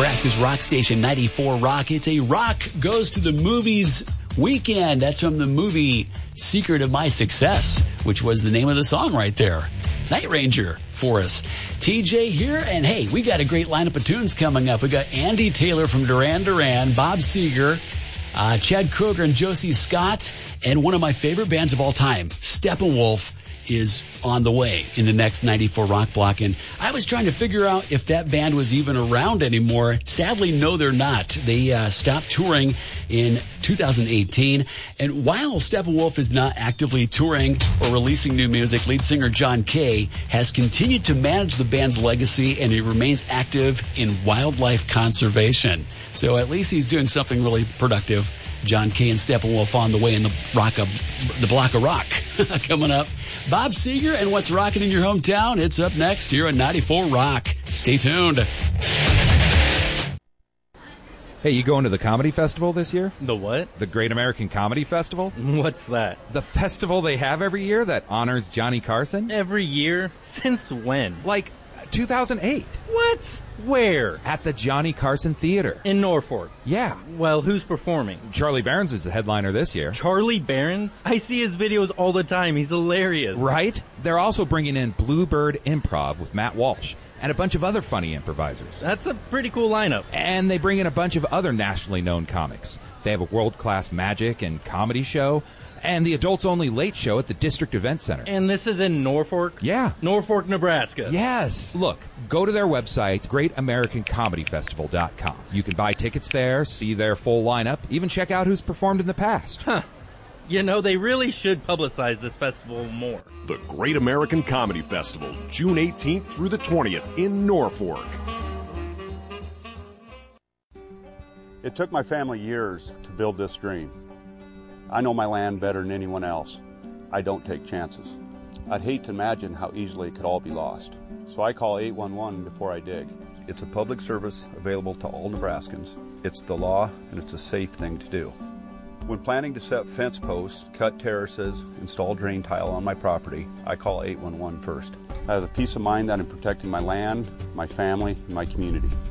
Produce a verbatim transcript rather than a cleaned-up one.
Nebraska's rock station, ninety-four Rock. It's a Rock Goes to the Movies weekend. That's from the movie Secret of My Success, which was the name of the song right there. Night Ranger for us. T J here, and hey, we got a great lineup of tunes coming up. We got Andy Taylor from Duran Duran, Bob Seger, uh, Chad Kroeger and Josie Scott, and one of my favorite bands of all time, Steppenwolf, is on the way in the next ninety-four Rock block. And I was trying to figure out if that band was even around anymore. Sadly, no, they're not. They uh, stopped touring in two thousand eighteen. And while Steppenwolf is not actively touring or releasing new music, lead singer John Kay has continued to manage the band's legacy, and he remains active in wildlife conservation. So at least he's doing something really productive. John Kay and Steppenwolf on the way in the rock of, the block of rock. Coming up, Bob Seger and What's Rocking in Your Hometown. It's up next here at ninety-four Rock. Stay tuned. Hey, you going to the comedy festival this year? The what? The Great American Comedy Festival? What's that? The festival they have every year that honors Johnny Carson? Every year? Since when? Like two thousand eight. What? Where? At the Johnny Carson Theater. In Norfolk? Yeah. Well, who's performing? Charlie Barons is the headliner this year. Charlie Barons? I see his videos all the time. He's hilarious. Right? They're also bringing in Bluebird Improv with Matt Walsh and a bunch of other funny improvisers. That's a pretty cool lineup. And they bring in a bunch of other nationally known comics. They have a world-class magic and comedy show, and the adults-only late show at the District Event Center. And this is in Norfolk? Yeah. Norfolk, Nebraska. Yes. Look, go to their website, great american comedy festival dot com. You can buy tickets there, see their full lineup, even check out who's performed in the past. Huh. You know, they really should publicize this festival more. The Great American Comedy Festival, June eighteenth through the twentieth in Norfolk. It took my family years to build this dream. I know my land better than anyone else. I don't take chances. I'd hate to imagine how easily it could all be lost. So I call eight one one before I dig. It's a public service available to all Nebraskans. It's the law, and it's a safe thing to do. When planning to set fence posts, cut terraces, install drain tile on my property, I call eight one one first. I have the peace of mind that I'm protecting my land, my family, and my community.